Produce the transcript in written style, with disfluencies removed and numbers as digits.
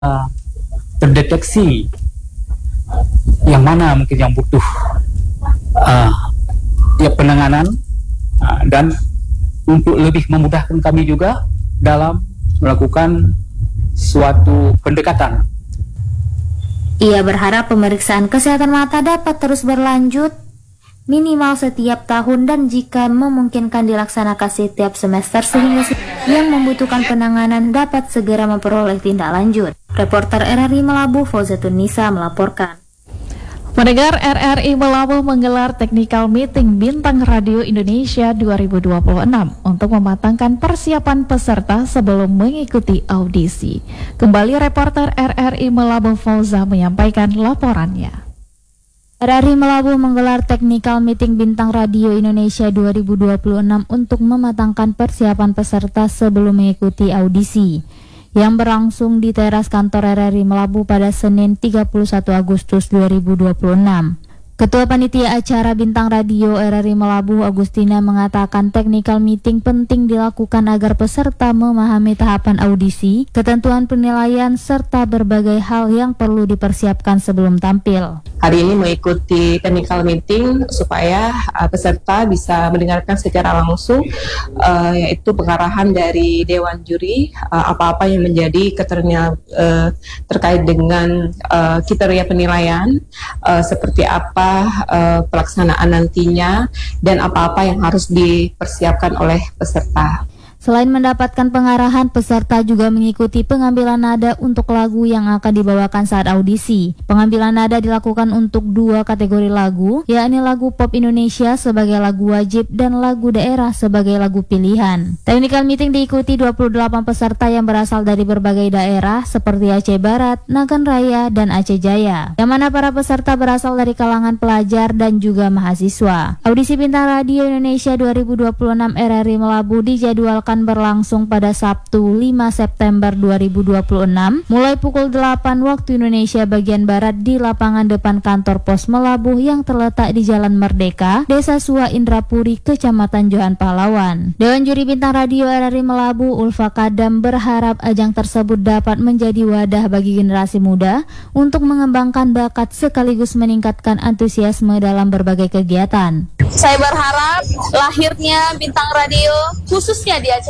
terdeteksi yang mana mungkin yang butuh penanganan, dan untuk lebih memudahkan kami juga dalam melakukan suatu pendekatan. Ia berharap pemeriksaan kesehatan mata dapat terus berlanjut minimal setiap tahun dan jika memungkinkan dilaksanakan setiap semester sehingga yang membutuhkan penanganan dapat segera memperoleh tindak lanjut. Reporter RRI Melabuh Fauzatun Nisa melaporkan. Pendengar, RRI Melabuh menggelar technical meeting Bintang Radio Indonesia 2026 untuk mematangkan persiapan peserta sebelum mengikuti audisi. Kembali reporter RRI Melabuh Fauza menyampaikan laporannya. RRI Melabuh menggelar technical meeting Bintang Radio Indonesia 2026 untuk mematangkan persiapan peserta sebelum mengikuti audisi yang berlangsung di teras kantor RRI Melabuh pada Senin 31 Agustus 2026. Ketua Panitia Acara Bintang Radio RRI Melabuh Agustina mengatakan technical meeting penting dilakukan agar peserta memahami tahapan audisi, ketentuan penilaian, serta berbagai hal yang perlu dipersiapkan sebelum tampil. Hari ini mengikuti technical meeting supaya peserta bisa mendengarkan secara langsung yaitu pengarahan dari Dewan Juri, apa-apa yang menjadi terkait dengan kriteria penilaian, seperti apa pelaksanaan nantinya, dan apa-apa yang harus dipersiapkan oleh peserta. Selain mendapatkan pengarahan, peserta juga mengikuti pengambilan nada untuk lagu yang akan dibawakan saat audisi. Pengambilan nada dilakukan untuk 2 kategori lagu, yakni lagu pop Indonesia sebagai lagu wajib dan lagu daerah sebagai lagu pilihan. Technical meeting diikuti 28 peserta yang berasal dari berbagai daerah seperti Aceh Barat, Nagan Raya, dan Aceh Jaya, yang mana para peserta berasal dari kalangan pelajar dan juga mahasiswa. Audisi Bintang Radio Indonesia 2026 RRI Melabuh dijadwalkan berlangsung pada Sabtu 5 September 2026 mulai pukul 8 waktu Indonesia bagian Barat di lapangan depan kantor Pos Melabuh yang terletak di Jalan Merdeka, Desa Sua Indrapuri, Kecamatan Johan Pahlawan. Dewan Juri Bintang Radio RRI Melabuh Ulfa Kadam berharap ajang tersebut dapat menjadi wadah bagi generasi muda untuk mengembangkan bakat sekaligus meningkatkan antusiasme dalam berbagai kegiatan. Saya berharap lahirnya Bintang Radio khususnya di Aceh